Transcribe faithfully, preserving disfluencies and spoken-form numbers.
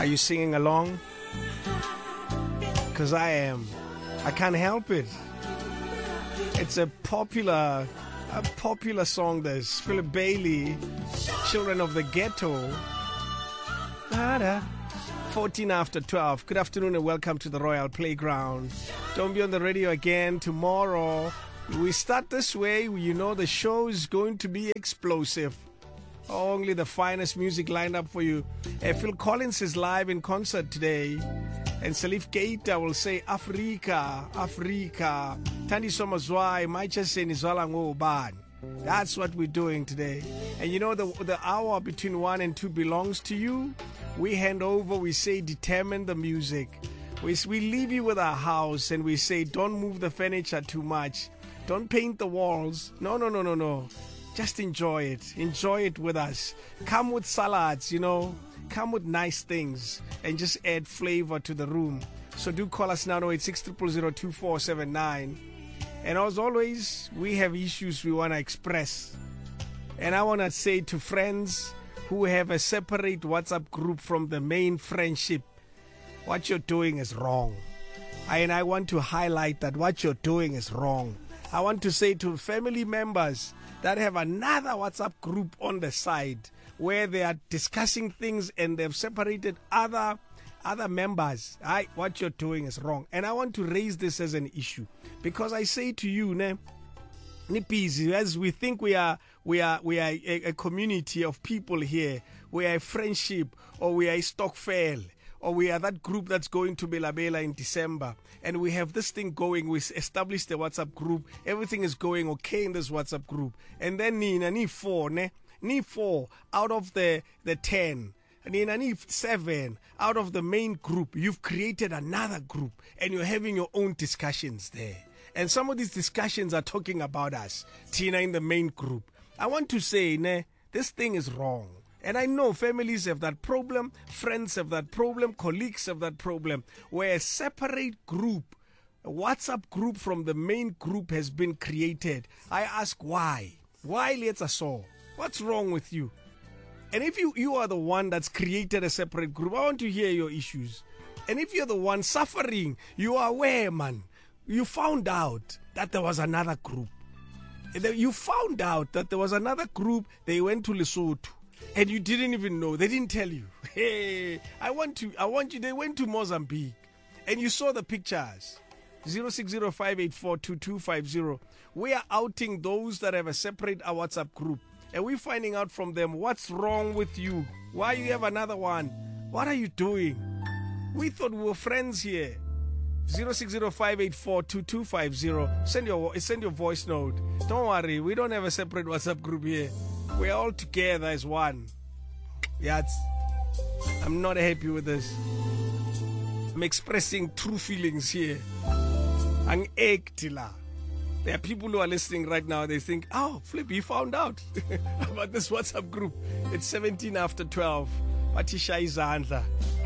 Are you singing along? Because I am. I can't help it. It's a popular, a popular song. There's Philip Bailey, Children of the Ghetto. Da-da. fourteen after twelve. Good afternoon and welcome to the Royal Playground. Don't be on the radio again tomorrow. We start this way. You know the show is going to be explosive. Only the finest music lined up for you. Uh, Phil Collins is live in concert today. And Salif Keita will say Africa, Africa. Tandi Somazwai, Maicha Senizwala Ngoban. That's what we're doing today. And you know the, the hour between one and two belongs to you. We hand over, we say determine the music. We, we leave you with our house and we say don't move the furniture too much. Don't paint the walls. No, no, no, no, no. Just enjoy it. Enjoy it with us. Come with salads, you know. Come with nice things and just add flavor to the room. So do call us now, oh eight six, zero zero zero, two four seven nine. And as always, we have issues we want to express. And I want to say to friends who have a separate WhatsApp group from the main friendship, what you're doing is wrong. And I want to highlight that what you're doing is wrong. I want to say to family members that have another WhatsApp group on the side where they are discussing things and they've separated other other members. I, what you're doing is wrong. And I want to raise this as an issue because I say to you, ne, Nipizi, as we think we are we are we are a, a community of people here, we are a friendship, or we are a Stokvel, or we are that group that's going to Bela Bela in December, and we have this thing going. We established the WhatsApp group. Everything is going okay in this WhatsApp group. And then Nina, ni four, ne? Ni four out of the, the ten. Nina, ni seven out of the main group. You've created another group, and you're having your own discussions there. And some of these discussions are talking about us, Tina, in the main group. I want to say, ne, this thing is wrong. And I know families have that problem, friends have that problem, colleagues have that problem, where a separate group, a WhatsApp group from the main group has been created. I ask why? Why, let's so? What's wrong with you? And if you, you are the one that's created a separate group, I want to hear your issues. And if you're the one suffering, you are aware, man. You found out that there was another group. You found out that there was another group, they went to Lesotho. And you didn't even know. They didn't tell you. Hey, I want to, I want you, they went to Mozambique. And you saw the pictures. zero six zero five eight four two two five zero. We are outing those that have a separate WhatsApp group. And we're finding out from them what's wrong with you. Why you have another one? What are you doing? We thought we were friends here. zero six zero five eight four two two five zero. Send your, send your voice note. Don't worry, we don't have a separate WhatsApp group here. We're all together as one. Yeah, it's, I'm not happy with this. I'm expressing true feelings here. Ang ektila. There are people who are listening right now. They think, oh, Flip, you found out about this WhatsApp group. It's seventeen after twelve. Patisha Izandla.